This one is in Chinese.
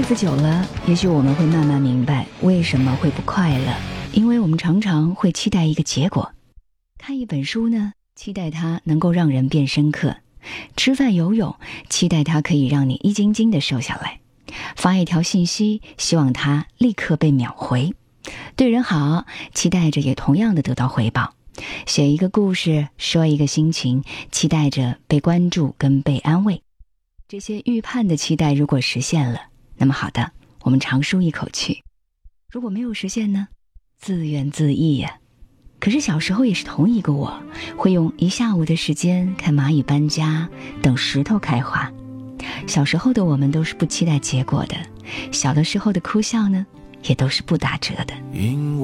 子久了，也许我们会慢慢明白为什么会不快乐，因为我们常常会期待一个结果。看一本书呢，期待它能够让人变深刻；吃饭游泳，期待它可以让你一斤斤的瘦下来；发一条信息，希望它立刻被秒回；对人好，期待着也同样的得到回报；写一个故事，说一个心情，期待着被关注跟被安慰。这些预判的期待如果实现了，那么好的，我们长舒一口气；如果没有实现呢，自怨自艾呀。可是小时候也是同一个我，会用一下午的时间看蚂蚁搬家，等石头开花。小时候的我们都是不期待结果的，小的时候的哭笑呢，也都是不打折的。 因